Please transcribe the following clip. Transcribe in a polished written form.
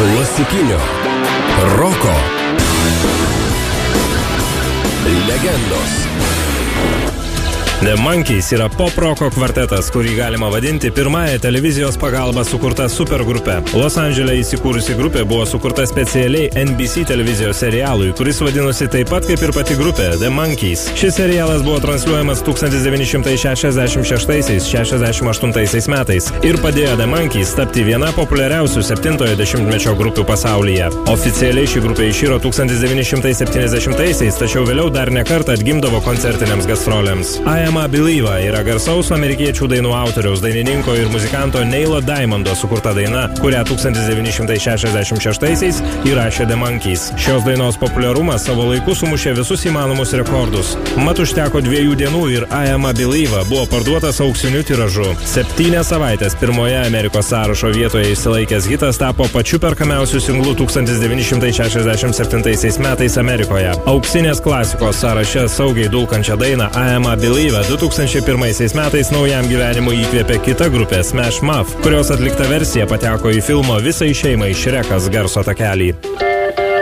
Klasikinio roko legendos. The Monkees yra pop-roko kvartetas, kurį galima vadinti pirmąją televizijos pagalba sukurta supergrupė. Los Andžele įsikūrusi grupė buvo sukurta specialiai NBC televizijos serialui, kuris vadinosi taip pat kaip ir pati grupė The Monkees. Šis serialas buvo transliuojamas 1966-68 metais ir padėjo The Monkees tapti viena populiariausių 70-ojo dešimtmečio grupių pasaulyje. Oficialiai ši grupė iširo 1970-aisiais, tačiau vėliau dar ne kartą atgimdavo koncertiniams gastrolėms. I Am a Believer yra garsaus amerikiečių dainų autoriaus, dainininko ir muzikanto Neilo Diamondo sukurta daina, kurią 1966-aisiais įrašė The Monkees. Šios dainos populiarumas savo laiku sumušė visus įmanomus rekordus. Mat užteko 2 dienų ir I Am a Believer buvo parduotas auksiniu tiražu. 7 savaitės pirmoje Amerikos sąrašo vietoje išsilaikęs hitas tapo pačiu perkamiausiu singlu 1967 metais Amerikoje. Auksinės klasikos sąraše saugiai dulkančią dainą I Am a Believer 2001 metais naujam gyvenimui įkvėpė kita grupė Smash Mouth, kurios atlikta versija pateko į filmo Visai šeimai Šrekas garso takelį.